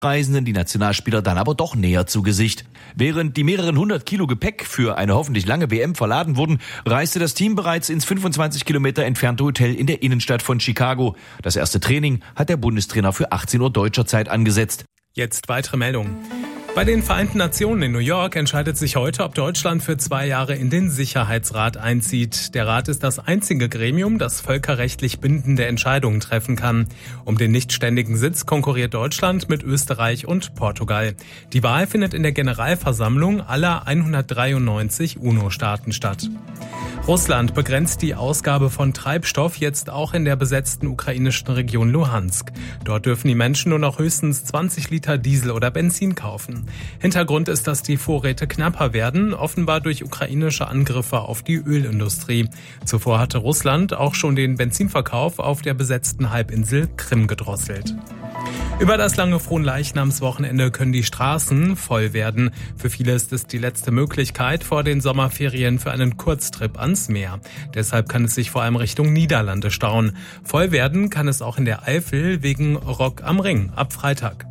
Reisenden die Nationalspieler dann aber doch näher zu Gesicht. Während die mehreren 100 Kilo Gepäck für eine hoffentlich lange WM verladen wurden, reiste das Team bereits ins 25 Kilometer entfernte Hotel in der Innenstadt von Chicago. Das erste Training hat der Bundestrainer für 18 Uhr deutscher Zeit angesetzt. Jetzt weitere Meldungen. Bei den Vereinten Nationen in New York entscheidet sich heute, ob Deutschland für 2 Jahre in den Sicherheitsrat einzieht. Der Rat ist das einzige Gremium, das völkerrechtlich bindende Entscheidungen treffen kann. Um den nichtständigen Sitz konkurriert Deutschland mit Österreich und Portugal. Die Wahl findet in der Generalversammlung aller 193 UNO-Staaten statt. Russland begrenzt die Ausgabe von Treibstoff jetzt auch in der besetzten ukrainischen Region Luhansk. Dort dürfen die Menschen nur noch höchstens 20 Liter Diesel oder Benzin kaufen. Hintergrund ist, dass die Vorräte knapper werden, offenbar durch ukrainische Angriffe auf die Ölindustrie. Zuvor hatte Russland auch schon den Benzinverkauf auf der besetzten Halbinsel Krim gedrosselt. Über das lange Fronleichnamswochenende können die Straßen voll werden. Für viele ist es die letzte Möglichkeit vor den Sommerferien für einen Kurztrip ans Meer. Deshalb kann es sich vor allem Richtung Niederlande stauen. Voll werden kann es auch in der Eifel wegen Rock am Ring ab Freitag.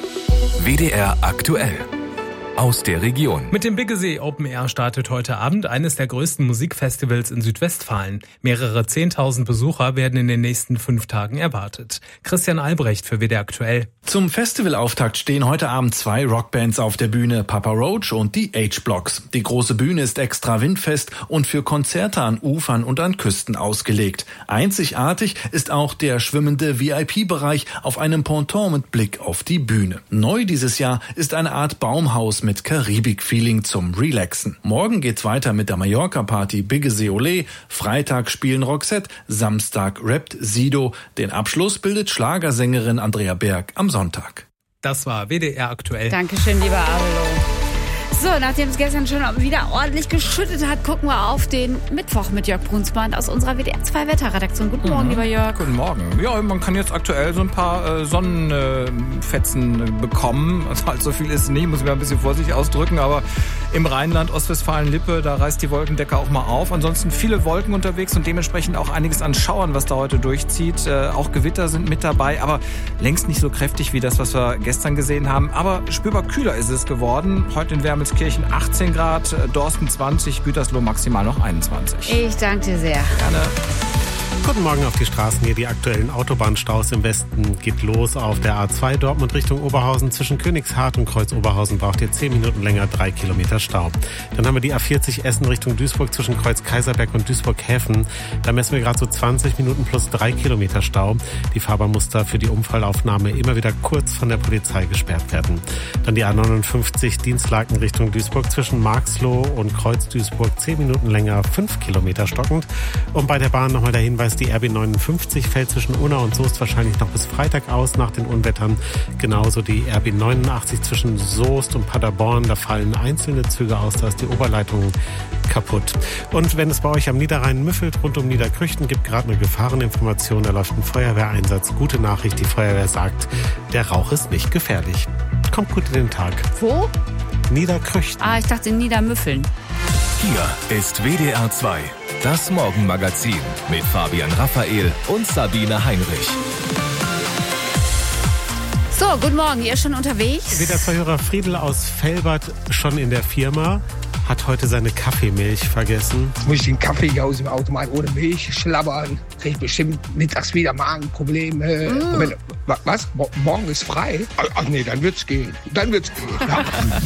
WDR aktuell. Aus der Region. Mit dem Biggesee Open Air startet heute Abend eines der größten Musikfestivals in Südwestfalen. Mehrere 10.000 Besucher werden in den nächsten 5 Tagen erwartet. Christian Albrecht für WDR aktuell. Zum Festivalauftakt stehen heute Abend 2 Rockbands auf der Bühne, Papa Roach und die H-Blocks. Die große Bühne ist extra windfest und für Konzerte an Ufern und an Küsten ausgelegt. Einzigartig ist auch der schwimmende VIP-Bereich auf einem Ponton mit Blick auf die Bühne. Neu dieses Jahr ist eine Art Baumhaus mit Karibik-Feeling zum Relaxen. Morgen geht's weiter mit der Mallorca-Party Biggesee Olé. Freitag spielen Roxette, Samstag rappt Sido. Den Abschluss bildet Schlagersängerin Andrea Berg am Sonntag. Das war WDR aktuell. Dankeschön, lieber Abelo. So, nachdem es gestern schon wieder ordentlich geschüttet hat, gucken wir auf den Mittwoch mit Jörg Brunsmann aus unserer WDR 2 Wetterredaktion. Guten Morgen, lieber Jörg. Guten Morgen. Ja, man kann jetzt aktuell so ein paar Sonnenfetzen bekommen. Also viel ist nicht, muss ich mal ein bisschen vorsichtig ausdrücken, aber im Rheinland, Ostwestfalen-Lippe, da reißt die Wolkendecke auch mal auf. Ansonsten viele Wolken unterwegs und dementsprechend auch einiges an Schauern, was da heute durchzieht. Auch Gewitter sind mit dabei, aber längst nicht so kräftig wie das, was wir gestern gesehen haben. Aber spürbar kühler ist es geworden. Heute in Wermelskirchen 18 Grad, Dorsten 20, Gütersloh maximal noch 21. Ich danke dir sehr. Gerne. Guten Morgen auf die Straßen. Hier die aktuellen Autobahnstaus im Westen. Geht los auf der A2 Dortmund Richtung Oberhausen. Zwischen Königshardt und Kreuz Oberhausen braucht ihr 10 Minuten länger, 3 Kilometer Stau. Dann haben wir die A40 Essen Richtung Duisburg zwischen Kreuz Kaiserberg und Duisburg-Häfen. Da messen wir gerade so 20 Minuten plus 3 Kilometer Stau. Die Fahrbahn muss da für die Unfallaufnahme immer wieder kurz von der Polizei gesperrt werden. Dann die A59 Dienstlaken Richtung Duisburg zwischen Marxloh und Kreuz Duisburg 10 Minuten länger, 5 Kilometer stockend. Und bei der Bahn nochmal der Hinweis, die RB59 fällt zwischen Unna und Soest wahrscheinlich noch bis Freitag aus nach den Unwettern. Genauso die RB89 zwischen Soest und Paderborn. Da fallen einzelne Züge aus, da ist die Oberleitung kaputt. Und wenn es bei euch am Niederrhein müffelt, rund um Niederkrüchten, gibt gerade eine Gefahreninformation. Da läuft ein Feuerwehreinsatz. Gute Nachricht, die Feuerwehr sagt, der Rauch ist nicht gefährlich. Kommt gut in den Tag. Wo? Niederkrüchten. Ich dachte Niedermüffeln. Hier ist WDR 2, das Morgenmagazin mit Fabian Raphael und Sabine Heinrich. So, guten Morgen, ihr schon unterwegs? WDR 2-Hörer Friedel aus Velbert schon in der Firma. Hat heute seine Kaffeemilch vergessen. Jetzt muss ich den Kaffee hier aus dem Automat ohne Milch schlabbern. Krieg ich bestimmt mittags wieder Magenprobleme. Was? Morgen ist frei? Ach nee, dann wird's gehen. Ja.